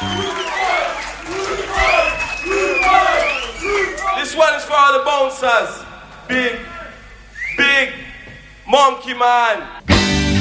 This one is for all the bouncers. Big, big monkey man.